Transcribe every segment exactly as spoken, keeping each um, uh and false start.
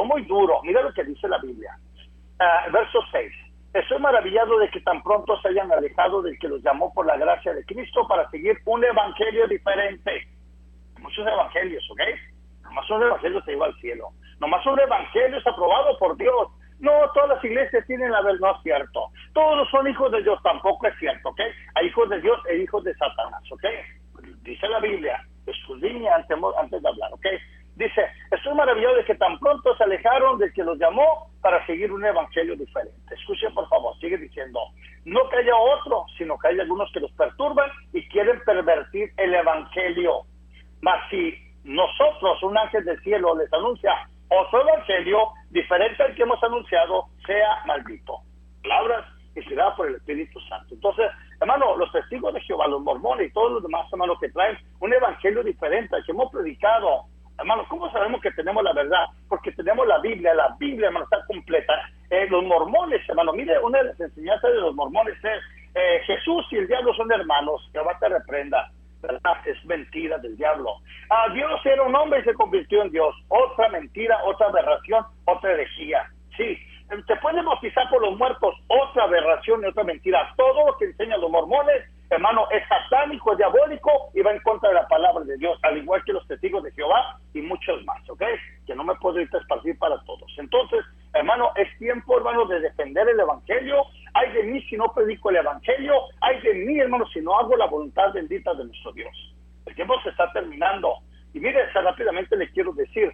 pero muy duro. Mira lo que dice la Biblia. Uh, verso seis. Estoy maravillado de que tan pronto se hayan alejado del que los llamó por la gracia de Cristo para seguir un evangelio diferente. Muchos evangelios, ¿ok? Nomás un evangelio te lleva al cielo. Nomás un evangelio es aprobado por Dios. No, todas las iglesias tienen la verdad, no es cierto. Todos son hijos de Dios, tampoco es cierto, ¿ok? Hay hijos de Dios e hijos de Satanás, ¿ok? Dice la Biblia, escudriña antes, antes de hablar, ¿ok? Dice, estoy maravillado de que tan pronto se alejaron del que los llamó para seguir un evangelio diferente. Escuchen, por favor, sigue diciendo, no que haya otro, sino que hay algunos que los perturban y quieren pervertir el evangelio. Mas si nosotros, un ángel del cielo, les anuncia otro evangelio diferente al que hemos anunciado, sea maldito. Palabras inspiradas por el Espíritu Santo. Entonces, hermano, los testigos de Jehová, los mormones y todos los demás hermanos que traen un evangelio diferente al que hemos predicado, hermano, ¿cómo sabemos que tenemos la verdad? Porque tenemos la Biblia. La Biblia, hermano, está completa. Eh, los mormones, hermano, mire, una de las enseñanzas de los mormones es eh, Jesús y el diablo son hermanos. Jehová te reprenda, ¿verdad? Es mentira del diablo. Ah, Dios era un hombre y se convirtió en Dios. Otra mentira, otra aberración, otra herejía. Sí, te pueden bautizar por los muertos, otra aberración y otra mentira. Todo lo que enseñan los mormones, hermano, es satánico, es diabólico y va en contra de la palabra de Dios, al igual que los testigos de Jehová y muchos más, ¿ok? Que no me puedo ahorita esparcir para todos. Entonces, hermano, es tiempo, hermano, de defender el evangelio. Ay de mí si no predico el evangelio, ay de mí, hermano, si no hago la voluntad bendita de nuestro Dios. El tiempo se está terminando. Y mire, rápidamente le quiero decir,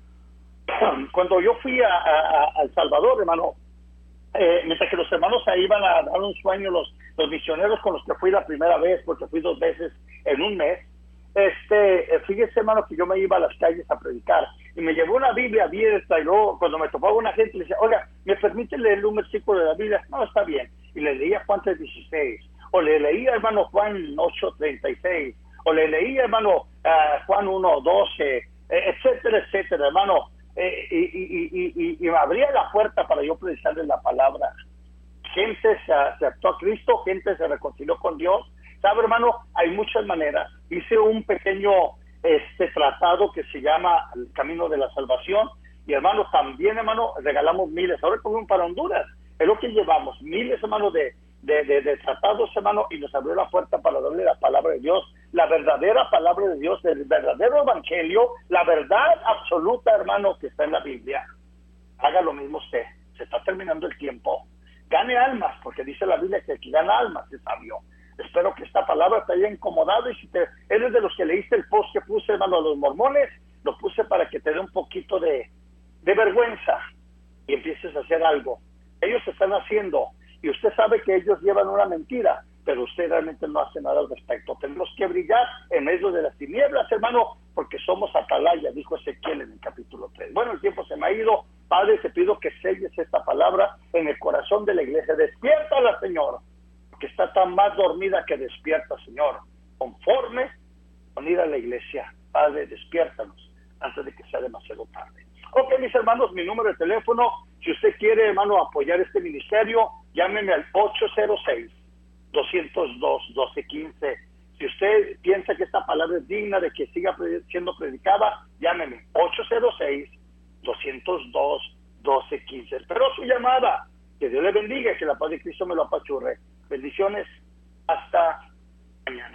cuando yo fui a, a, a El Salvador, hermano, eh, mientras que los hermanos ahí iban a dar un sueño, los, los misioneros con los que fui la primera vez, porque fui dos veces en un mes, este, fíjese, hermano, que yo me iba a las calles a predicar y me llevó una Biblia abierta y luego cuando me topaba una gente le decía, oiga, ¿me permite leerle un versículo de la Biblia? No, está bien. Y le leía Juan tres dieciséis, o le leía, hermano, Juan ocho treinta y seis, o le leía, hermano, uh, Juan uno doce, eh, etcétera, etcétera, hermano. Eh, y, y, y, y, y me abría la puerta para yo predicarles la palabra. Gente se aceptó a Cristo, gente se reconcilió con Dios. ¿Sabe, hermano? Hay muchas maneras. Hice un pequeño este tratado que se llama El Camino de la Salvación. Y, hermano, también, hermano, regalamos miles. Ahora comimos para Honduras. Es lo que llevamos. Miles, hermano, de, de, de, de tratados, hermano, y nos abrió la puerta para darle la palabra de Dios. La verdadera palabra de Dios, el verdadero evangelio, la verdad absoluta, hermano, que está en la Biblia. Haga lo mismo usted. Se está terminando el tiempo. Gane almas, porque dice la Biblia que el que gana almas es sabio. Espero que esta palabra te haya incomodado y si te, eres de los que leíste el post que puse, hermano, a los mormones, lo puse para que te dé un poquito de, de vergüenza y empieces a hacer algo. Ellos están haciendo y usted sabe que ellos llevan una mentira, pero usted realmente no hace nada al respecto. Tenemos que brillar en medio de las tinieblas, hermano, porque somos atalaya, dijo Ezequiel en el capítulo tres. Bueno, el tiempo se me ha ido. Padre, te pido que selles esta palabra en el corazón de la iglesia. Despiértala, Señor, que está tan más dormida que despierta, Señor. Conforme con ir a la iglesia. Padre, despiértanos antes de que sea demasiado tarde. Ok, mis hermanos, mi número de teléfono, si usted quiere, hermano, apoyar este ministerio, llámeme al ocho cero seis, dos cero dos, uno dos uno cinco. Si usted piensa que esta palabra es digna de que siga siendo predicada, llámeme ocho cero seis, dos cero dos, uno dos uno cinco. Espero su llamada. Que Dios le bendiga y que la paz de Cristo me lo apachurre. Bendiciones. Hasta mañana.